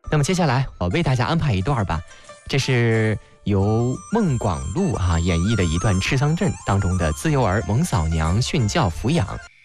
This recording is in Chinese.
那么接下来我为大家安排一段吧，这是由孟广禄演绎的一段《赤桑镇》当中的自幼儿蒙嫂娘训教抚养。